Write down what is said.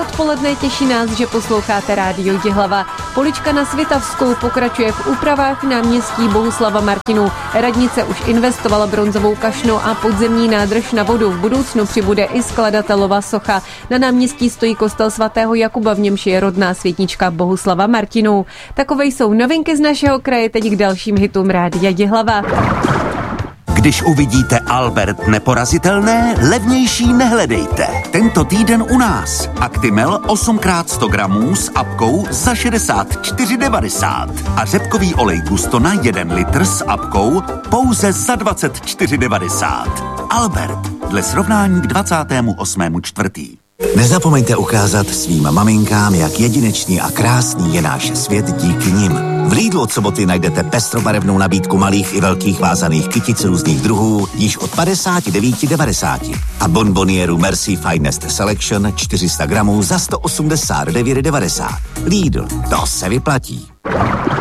odpoledne, těší nás, že posloucháte Rádio Jihlava. Polička na Svitavskou pokračuje v úpravách náměstí Bohuslava Martinů. Radnice už investovala bronzovou kašnu a podzemní nádrž na vodu. V budoucnu přibude i skladatelova socha. Na náměstí stojí kostel svatého Jakuba, v němž je rodná světnička Bohuslava Martinů. Takové jsou novinky z našeho kraje, teď k dalším hitům Rádia Jihlava. Když uvidíte Albert neporazitelné, levnější nehledejte. Tento týden u nás. Actimel 8x100 gramů s apkou za 64,90. A řepkový olej Gustona 1 litr s apkou pouze za 24,90. Albert, dle srovnání k 28.4. Nezapomeňte ukázat svým maminkám, jak jedinečný a krásný je náš svět díky nim. V Lidlu od soboty najdete pestrobarevnou nabídku malých i velkých vázaných kytic různých druhů již od 59,90. A bonbonieru Merci Finest Selection 400 gramů za 189,90. Lidl, to se vyplatí.